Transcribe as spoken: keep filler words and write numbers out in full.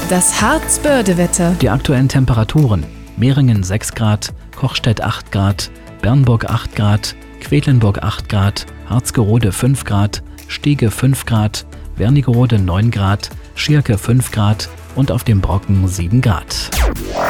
Das Harzbörde-Wetter. Die aktuellen Temperaturen: Mehringen sechs Grad, Kochstedt acht Grad, Bernburg acht Grad, Quedlinburg acht Grad, Harzgerode fünf Grad, Stege fünf Grad, Wernigerode neun Grad, Schierke fünf Grad und auf dem Brocken sieben Grad.